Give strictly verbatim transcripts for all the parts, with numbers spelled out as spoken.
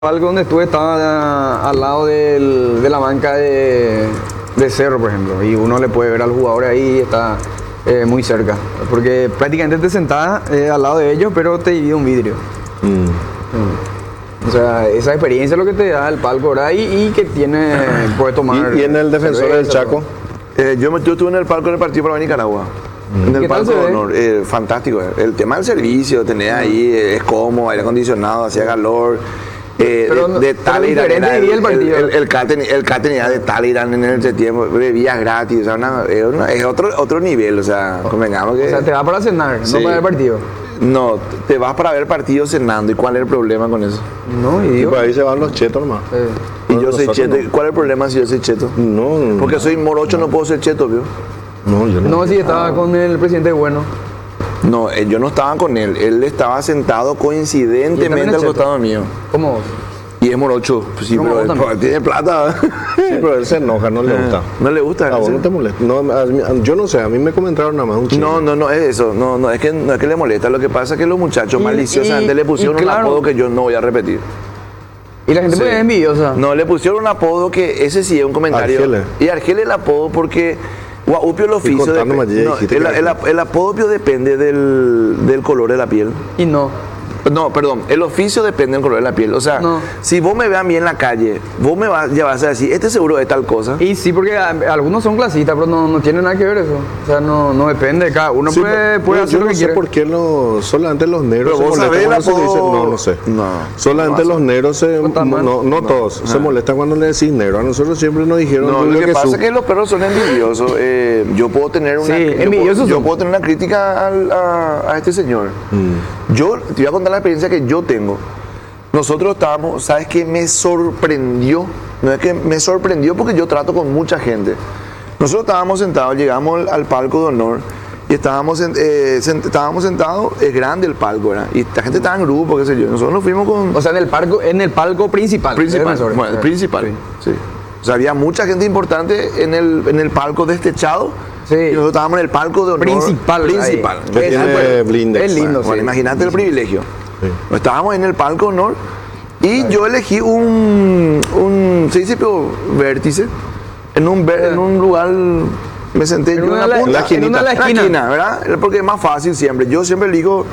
Algo donde estuve estaba al lado del- de la banca de, de Cerro, por ejemplo, y uno le puede ver al jugador ahí, está eh, muy cerca, porque prácticamente te sentás eh, al lado de ellos, pero te divide un vidrio. Mm. O sea, esa experiencia es lo que te da el palco, ¿verdad? Y, y que tiene, puedes tomar... ¿Y, y en el defensor del cerveza, Chaco? Eh, yo, me- yo estuve en el palco en el partido para Nicaragua. En ¿Qué el tal palco se de ve? honor. Eh, fantástico. eh. El tema del servicio, tener ahí, eh, es cómodo, aire acondicionado, hacía calor. Eh, Pero de, no- de pero Talleyrand diferente era vivía el partido. El, el, el catering, el catering era de Talleyrand en el tiempo, bebidas gratis, o sea, una- es, una- es otro, otro nivel, o sea, convengamos que... O sea, te va para cenar, Sí. no para el partido. No, te vas para ver partidos cenando, ¿y cuál es el problema con eso? No, y Y digo... por ahí se van los chetos nomás. eh, Y Bueno, yo soy nosotros cheto, no. ¿cuál es el problema si yo soy cheto? No, no, Porque soy morocho, no puedo ser cheto, ¿vio? no, yo no. no, si estaba con el presidente Bueno. No, eh, yo no estaba con él, él estaba sentado ¿Y él también coincidentemente es al cheto? costado mío. ¿Cómo vos? Y es morocho, pues sí, ¿Cómo pero vos él también? tiene plata. Sí, pero él se enoja, no le gusta. ¿No le gusta? A vos no te molesta. No, a mí- yo no sé, a mí me comentaron nada más un chico. No, no, no es eso, no, no es que no es que le molesta, lo que pasa es que los muchachos Y- maliciosamente y- le pusieron y claro. un apodo que yo no voy a repetir. Y la gente Sí. pues es envidiosa. No, le pusieron un apodo que ese sí es un comentario. Argeles. Y Argeles el apodo porque Guaupio el oficio. contando dep- más, ya no, dijiste el, que el, el apodo depende del, del color de la piel. Y no. No, perdón, el oficio depende del color de la piel. O sea, No. si vos me ves a mí en la calle, vos me vas, ya vas a decir, este seguro es tal cosa. Y sí, porque a- algunos son clasistas, pero no, no tiene nada que ver eso. O sea, no, no depende de cada uno. Sí, puede pero puede yo hacer no lo que sé quiere. por qué los, solamente los negros Pero se vos molestan sabés cuando se el le dice, apodo- no, no sé. No, Solamente no los negros se, No está mal. no, no todos, se molestan cuando le decís negro. A nosotros siempre nos dijeron No, Julio lo que pasa Jesús. es que los perros son envidiosos. Eh, yo puedo tener una, Sí, yo puedo- envidiosos yo son. puedo tener una crítica al- a, a este señor. Mm. Yo te voy a contar la experiencia que yo tengo. Nosotros estábamos, ¿sabes qué me sorprendió? No es que me sorprendió porque yo trato con mucha gente. Nosotros estábamos sentados, llegamos al, al palco de honor y estábamos, en- eh, sent- estábamos sentados, es grande el palco, ¿verdad? Y la gente estaba en grupo, qué sé yo. Nosotros nos fuimos con... O sea, en el palco, en el palco principal. Principal, del defensor. bueno, el principal, sí. O sea, había mucha gente importante en el, en el palco destechado. Sí. Y nosotros estábamos en el palco de honor. Principal, Principal. ahí. Que Es- tiene bueno, blindex. es lindo, Bueno, sí. imagínate el privilegio. Sí. Estábamos en el palco de honor y yo elegí un, un se dice pero vértice, en un, ver- en un lugar, me senté En yo una en de la la- punta, en una de la en la esquina. esquina, ¿verdad? Porque es más fácil siempre. Yo siempre elijo...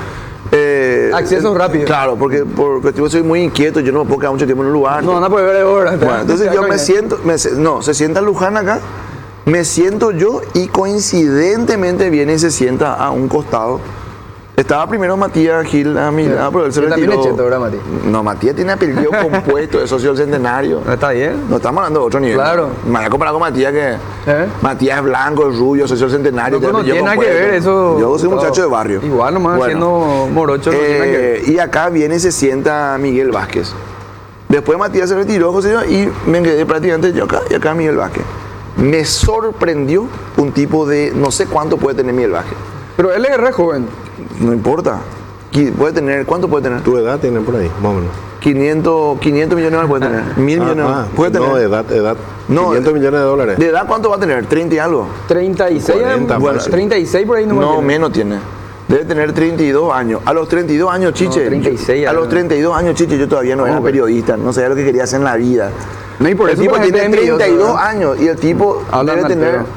eh, Acceso rápido. Claro, porque porque yo soy muy inquieto, yo no me puedo quedar mucho tiempo en un lugar. No van a poder ver ahora. Bueno, entonces yo me siento, me se- no, se sienta Luján acá, me siento yo y coincidentemente viene y se sienta a un costado. Estaba primero Matías Gil a mi lado, pero él se Él también retiró. es cheto, ¿verdad, Mati? No, Matías tiene apellido compuesto de socio del centenario. ¿No está bien? No estamos hablando de otro nivel. Claro. Me voy a comparar con Matías que ¿Eh? Matías es blanco, es rubio, socio del centenario. No, pero no apellido tiene nada que compuesto. ver eso. Yo soy un todo. muchacho de barrio. Igual nomás Bueno. siendo morocho. no tiene nada que ver. Eh, y acá viene y se sienta Miguel Vázquez. Después Matías se retiró, José, y me quedé prácticamente yo acá y acá Miguel Vázquez. Me sorprendió un tipo de, no sé cuánto puede tener Miguel Vázquez. Pero él es re joven. No importa. Qui- Puede tener, ¿cuánto puede tener? Tu edad tienen por ahí, más o menos. quinientos, quinientos millones de dólares puede tener. Mil Ah, millones de ah, dólares. Puede tener. No, edad, edad. No, quinientos millones de dólares. ¿De edad cuánto va a tener? ¿treinta y algo? treinta y seis. cuarenta, bueno, máximo. treinta y seis por ahí no No, menos tiene. Debe tener treinta y dos años. A los treinta y dos años, Chiche. No, treinta y seis a años. los treinta y dos años, Chiche, yo todavía no No, era güey. periodista. No sabía lo que quería hacer en la vida. No, y por El eso tipo la gente tiene es envidiosa, treinta y dos ¿verdad? años y el tipo Hablan debe al tener. pedo.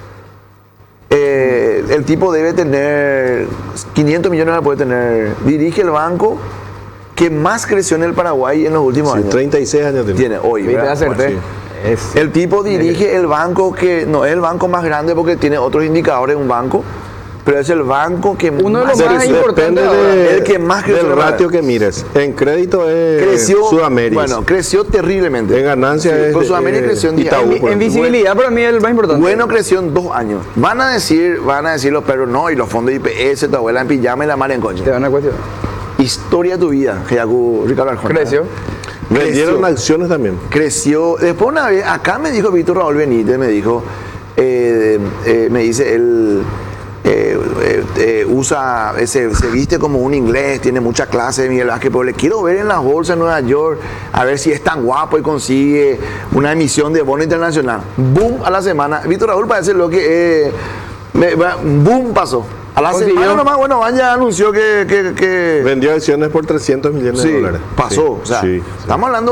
eh, el tipo debe tener quinientos millones, puede tener. Dirige el banco que más creció en el Paraguay en los últimos Sí, años. treinta y seis años tiene. Tiene hoy. Viste, ¿verdad? acerté. Bueno, Es- El tipo dirige el banco que no es el banco más grande porque tiene otros indicadores, un banco, pero es el banco que Uno de más los más creció. importantes Depende ahora. de, El que más creció del en la- ratio que mires. En crédito es creció Sudamérica. Bueno, creció terriblemente. En ganancia Sí, es pero de- Sudamérica eh, creció en diez Itaú, años. por En ejemplo. visibilidad para mí es el más importante. Bueno, creció en dos años. Van a decir, van a decir los perros, no, y los fondos de I P S, tu abuela en pijama y la madre en coche. Te van a cuestionar. Historia de tu vida, Jayacu, Ricardo Arjona. Creció. Vendieron creció. acciones también. Creció. Después una vez, acá me dijo Víctor Raúl Benítez, me dijo, eh, eh, me dice, él eh, eh, eh, usa, eh, se, se viste como un inglés, tiene mucha clase de Miguel Vázquez, pero le quiero ver en las bolsas de Nueva York, a ver si es tan guapo y consigue una emisión de bono internacional. Boom, a la semana. Víctor Raúl parece lo que, eh, me- va- boom, pasó. A la consiguió. semana nomás, bueno, Van ya anunció que... que, que Vendió acciones por trescientos millones sí, de dólares. pasó. Sí, O sea, sí, sí. estamos hablando